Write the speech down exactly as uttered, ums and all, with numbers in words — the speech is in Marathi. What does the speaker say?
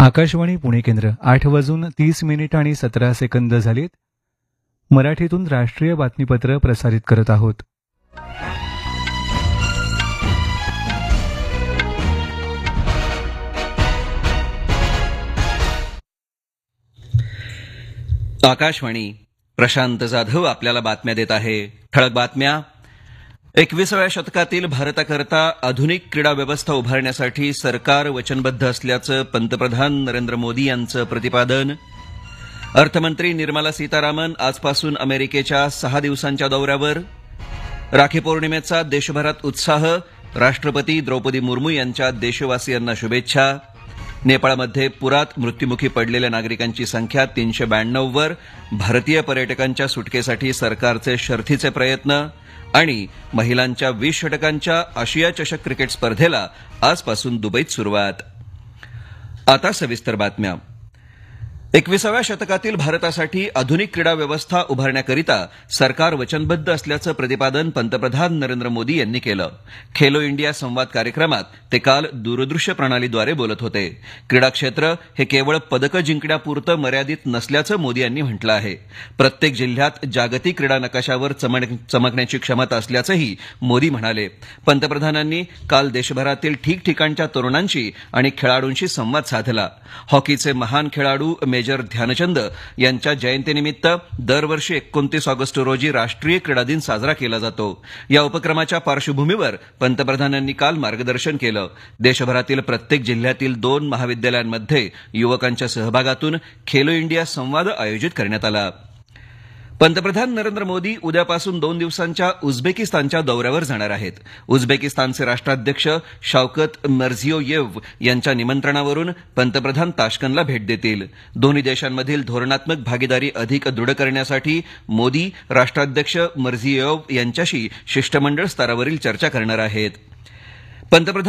आकाशवाणी पुणे केंद्र आठ वाजून तीस मिनिट आणि सतरा सेकंद झालीत. मराठीतून राष्ट्रीय बातमीपत्र प्रसारित करत आहोत. आकाशवाणी. प्रशांत जाधव आपल्याला बातम्या देत आहे. ठळक बातम्या. एकविसाव्या शतकातील भारताकरता आधुनिक क्रीडा व्यवस्था उभारण्यासाठी सरकार वचनबद्ध असल्याचं पंतप्रधान नरेंद्र मोदी यांचं प्रतिपादन. अर्थमंत्री निर्मला सीतारामन आजपासून अमेरिकेच्या सहा दिवसांच्या दौऱ्यावर. राखी पौर्णिमेचा देशभरात उत्साह. राष्ट्रपती द्रौपदी मुर्मू यांच्या देशवासियांना शुभेच्छा. नेपाळमध्ये पुरात मृत्युमुखी पडलेल्या नागरिकांची संख्या तीनशे ब्याण्णववर. भारतीय पर्यटकांच्या सुटकेसाठी सरकारचे शर्थीचे प्रयत्न. आणि महिलांच्या वीस षटकांच्या आशिया चषक क्रिकेट स्पर्धेला आजपासून दुबईत सुरुवात. आता सविस्तर बातम्या. एकविसाव्या शतकातील भारतासाठी आधुनिक क्रीडा व्यवस्था उभारण्याकरिता सरकार वचनबद्ध असल्याचं प्रतिपादन पंतप्रधान नरेंद्र मोदी यांनी केलं. खेलो इंडिया संवाद कार्यक्रमात ते काल दूरदृश्य प्रणालीद्वारे बोलत होते. क्रीडा क्षेत्र हे केवळ पदकं जिंकण्यापुरतं मर्यादित नसल्याचं मोदी यांनी म्हटलं आहे. प्रत्येक जिल्ह्यात जागतिक क्रीडा नकाशावर चमकण्याची क्षमता असल्याचंही मोदी म्हणाले. पंतप्रधानांनी काल देशभरातील ठिकठिकाणच्या तरुणांशी आणि खेळाडूंशी संवाद साधला. हॉकीचे महान खेळाडू मेजर ध्यानचंद यांच्या जयंतीनिमित्त दरवर्षी एकोणतीस ऑगस्ट रोजी राष्ट्रीय क्रीडा दिन साजरा केला जातो. या उपक्रमाच्या पार्श्वभूमीवर पंतप्रधानांनी काल मार्गदर्शन केलं. देशभरातील प्रत्येक जिल्ह्यातील दोन महाविद्यालयांमध्ये युवकांच्या सहभागातून खेलो इंडिया संवाद आयोजित करण्यात आला. पंतप्रधान नरेंद्र मोदी उद्यापासून दोन दिवसांच्या उझबेकिस्तानच्या दौऱ्यावर जाणार आहेत. उझबेकिस्तानचे राष्ट्राध्यक्ष शावकत मिर्झियोयेव्ह यांच्या निमंत्रणावरून पंतप्रधान ताश्कंदला भेट देतील. दोन्ही देशांमधील धोरणात्मक भागीदारी अधिक दृढ करण्यासाठी मोदी राष्ट्राध्यक्ष मिर्झियोयेव्ह यांच्याशी शिष्टमंडळ स्तरावरील चर्चा करणार आहेत. पंतप्रधान